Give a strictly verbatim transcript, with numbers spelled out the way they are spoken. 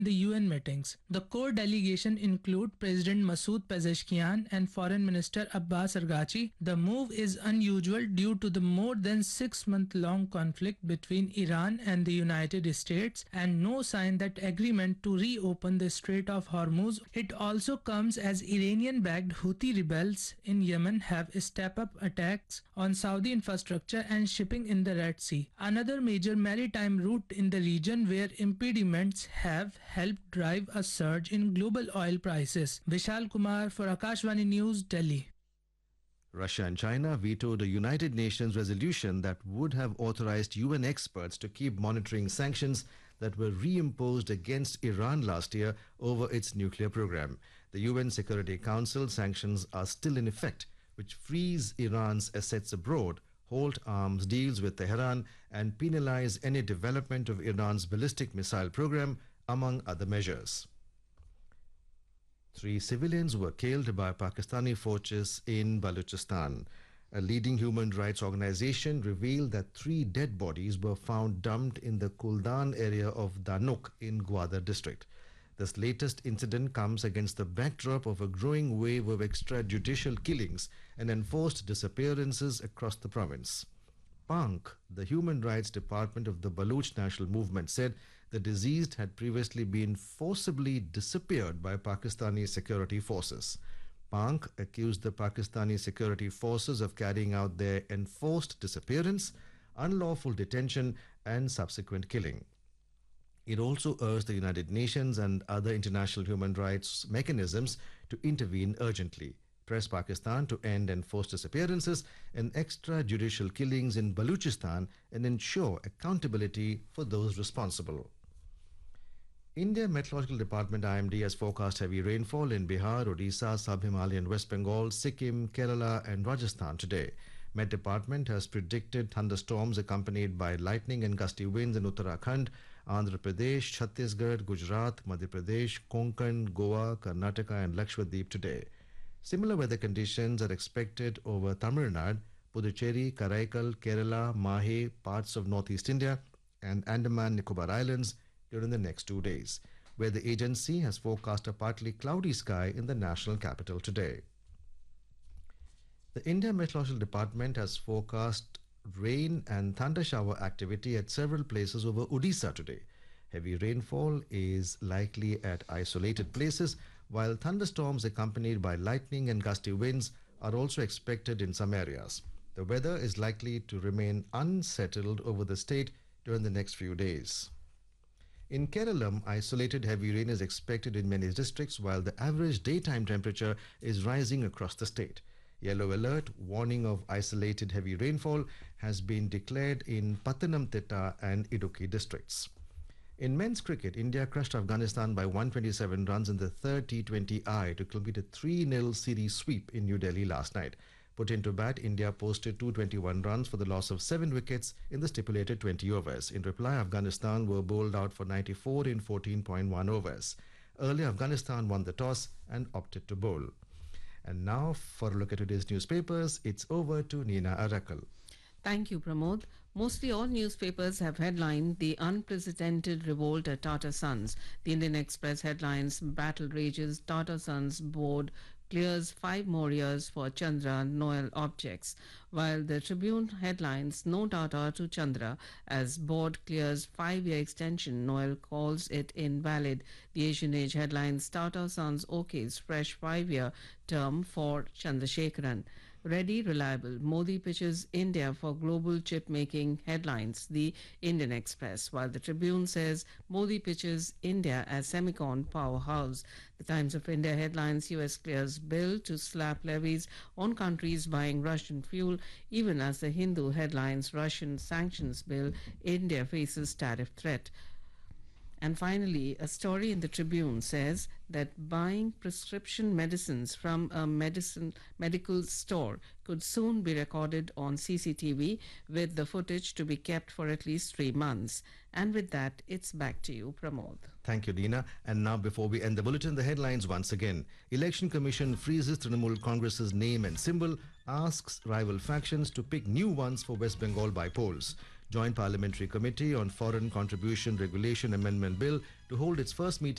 the U N meetings. The core delegation include President Masoud Pezeshkian and Foreign Minister Abbas Arghachi. The move is unusual due to the more than six-month-long conflict between Iran and the United States and no sign that agreement to reopen the Strait of Hormuz. It also comes as Iranian-backed Houthi rebels in Yemen have stepped up attacks on Saudi infrastructure and shipping in the Red Sea, another major maritime route in the region where impediments have helped drive a surge in global oil prices. Vishal Kumar for Akashvani News, Delhi. Russia and China vetoed a United Nations resolution that would have authorized U N experts to keep monitoring sanctions that were reimposed against Iran last year over its nuclear program. The U N Security Council sanctions are still in effect, which freeze Iran's assets abroad, halt arms deals with Tehran, and penalize any development of Iran's ballistic missile program, among other measures. Three civilians were killed by Pakistani forces in Balochistan. A leading human rights organization revealed that three dead bodies were found dumped in the Kuldan area of Danuk in Gwadar district. This latest incident comes against the backdrop of a growing wave of extrajudicial killings and enforced disappearances across the province. Pank, the Human Rights Department of the Baloch National Movement, said the deceased had previously been forcibly disappeared by Pakistani security forces. Pank accused the Pakistani security forces of carrying out their enforced disappearance, unlawful detention, and subsequent killing. It also urged the United Nations and other international human rights mechanisms to intervene urgently, press Pakistan to end enforced disappearances and extrajudicial killings in Balochistan, and ensure accountability for those responsible. India Meteorological Department I M D has forecast heavy rainfall in Bihar, Odisha, Sub-Himalayan West Bengal, Sikkim, Kerala and Rajasthan today. Met Department has predicted thunderstorms accompanied by lightning and gusty winds in Uttarakhand, Andhra Pradesh, Chhattisgarh, Gujarat, Madhya Pradesh, Konkan, Goa, Karnataka and Lakshadweep today. Similar weather conditions are expected over Tamil Nadu, Puducherry, Karaikal, Kerala, Mahe, parts of northeast India and Andaman Nicobar Islands during the next two days, where the agency has forecast a partly cloudy sky in the national capital today. The India Meteorological Department has forecast rain and thunder shower activity at several places over Odisha today. Heavy rainfall is likely at isolated places, while thunderstorms accompanied by lightning and gusty winds are also expected in some areas. The weather is likely to remain unsettled over the state during the next few days. In Kerala, isolated heavy rain is expected in many districts, while the average daytime temperature is rising across the state. Yellow alert warning of isolated heavy rainfall has been declared in Pathanamthitta and Idukki districts. In men's cricket, India crushed Afghanistan by one hundred twenty-seven runs in the third T twenty I to complete a three nil series sweep in New Delhi last night. Put into bat, India posted two hundred twenty-one runs for the loss of seven wickets in the stipulated twenty overs. In reply, Afghanistan were bowled out for ninety-four in fourteen point one overs. Earlier, Afghanistan won the toss and opted to bowl. And now, for a look at today's newspapers, it's over to Nina Arakal. Thank you, Pramod. Mostly all newspapers have headlined the unprecedented revolt at Tata Sons. The Indian Express headlines, battle rages, Tata Sons board clears five more years for Chandra Noel objects, while the Tribune headlines, no Tata to Chandra as board clears five-year extension, Noel calls it invalid. The Asian Age headlines, Tata Sons okays fresh five-year term for Chandrasekaran. Ready, reliable. Modi pitches India for global chip making headlines, the Indian Express, while the Tribune says Modi pitches India as semicon powerhouse. The Times of India headlines, U S clears bill to slap levies on countries buying Russian fuel, even as the Hindu headlines, Russian sanctions bill, India faces tariff threat. And finally, a story in the Tribune says that buying prescription medicines from a medicine medical store could soon be recorded on C C T V, with the footage to be kept for at least three months. And with that, it's back to you, Pramod. Thank you, Dina. And now, before we end the bulletin, the headlines once again. Election Commission freezes Trinamool Congress's name and symbol, asks rival factions to pick new ones for West Bengal by polls. Joint Parliamentary Committee on Foreign Contribution Regulation Amendment Bill to hold its first meeting